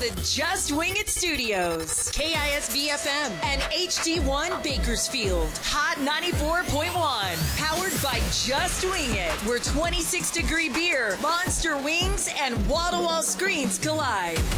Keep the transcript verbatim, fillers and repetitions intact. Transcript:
the Just Wing It Studios. K I S B F M and H D one Bakersfield. Hot ninety-four point one. Powered by Just Wing It, where twenty-six degree beer, monster wings, and wall-to-wall screens collide.